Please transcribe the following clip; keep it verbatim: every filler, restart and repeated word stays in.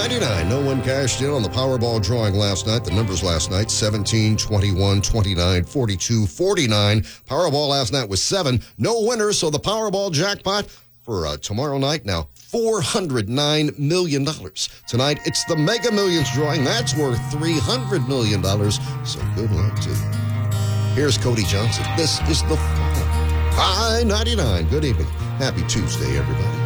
ninety-nine. No one cashed in on the Powerball drawing last night. The numbers last night, seventeen, twenty-one, twenty-nine, forty-two, forty-nine. Powerball last night was seven. No winners, so the Powerball jackpot for uh, tomorrow night now, four hundred nine million dollars. Tonight, it's the Mega Millions drawing. That's worth three hundred million dollars, so good luck to you. Here's Cody Johnson. This is the Fall High ninety-nine. Good evening. Happy Tuesday, everybody.